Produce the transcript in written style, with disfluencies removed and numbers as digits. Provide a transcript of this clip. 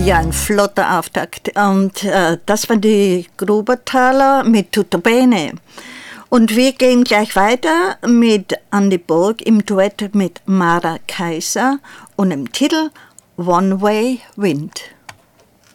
Ja, ein flotter Auftakt. Und das war die Grubertaler mit Tutto Bene. Und wir gehen gleich weiter mit Andy Borg im Duett mit Mara Kaiser und im Titel One Way Wind.